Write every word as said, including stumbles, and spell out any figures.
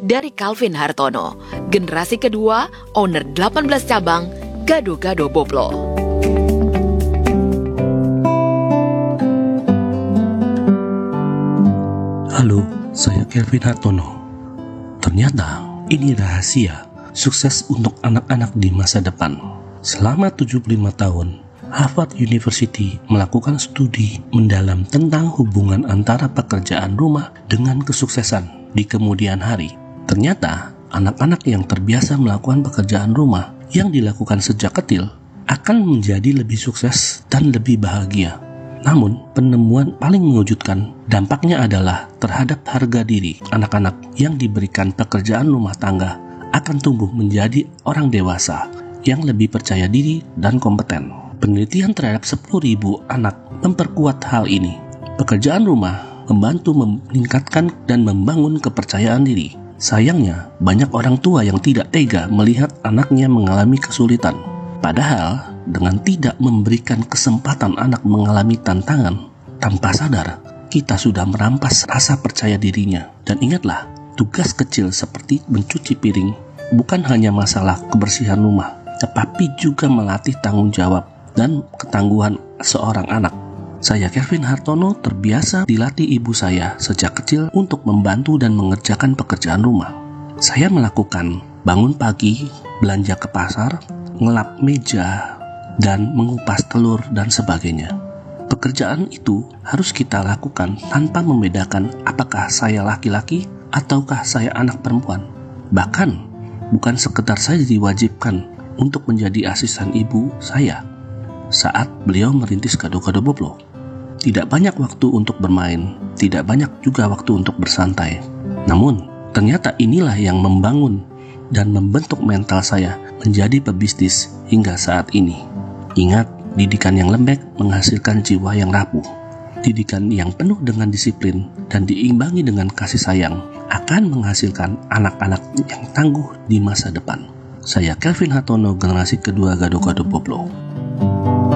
dari Calvin Hartono, generasi kedua, owner delapan belas cabang, Gado-Gado Boblo. Halo, saya Calvin Hartono. Ternyata ini rahasia sukses untuk anak-anak di masa depan. Selama tujuh puluh lima tahun, Harvard University melakukan studi mendalam tentang hubungan antara pekerjaan rumah dengan kesuksesan di kemudian hari. Ternyata, anak-anak yang terbiasa melakukan pekerjaan rumah yang dilakukan sejak kecil akan menjadi lebih sukses dan lebih bahagia. Namun, penemuan paling mengejutkan dampaknya adalah terhadap harga diri anak-anak yang diberikan pekerjaan rumah tangga akan tumbuh menjadi orang dewasa yang lebih percaya diri dan kompeten. Penelitian terhadap sepuluh ribu anak memperkuat hal ini. Pekerjaan rumah membantu meningkatkan dan membangun kepercayaan diri. Sayangnya, banyak orang tua yang tidak tega melihat anaknya mengalami kesulitan. Padahal, dengan tidak memberikan kesempatan anak mengalami tantangan, tanpa sadar, kita sudah merampas rasa percaya dirinya. Dan ingatlah, tugas kecil seperti mencuci piring bukan hanya masalah kebersihan rumah, tetapi juga melatih tanggung jawab dan ketangguhan seorang anak. Saya Calvin Hartono terbiasa dilatih ibu saya sejak kecil untuk membantu dan mengerjakan pekerjaan rumah. Saya melakukan bangun pagi, belanja ke pasar, ngelap meja, dan mengupas telur dan sebagainya. Pekerjaan itu harus kita lakukan tanpa membedakan apakah saya laki-laki ataukah saya anak perempuan. Bahkan, bukan sekedar saya diwajibkan untuk menjadi asisten ibu saya saat beliau merintis Gado-Gado Boblo. Tidak banyak waktu untuk bermain, tidak banyak juga waktu untuk bersantai. Namun, ternyata inilah yang membangun dan membentuk mental saya menjadi pebisnis hingga saat ini. Ingat, didikan yang lembek menghasilkan jiwa yang rapuh. Didikan yang penuh dengan disiplin dan diimbangi dengan kasih sayang akan menghasilkan anak-anak yang tangguh di masa depan. Saya Calvin Hartono, generasi kedua Gado-Gado Boblo.